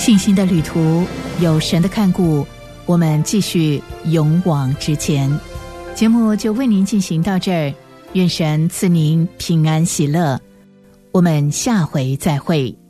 信心的旅途有神的看顾，我们继续勇往直前。节目就为您进行到这儿，愿神赐您平安喜乐，我们下回再会。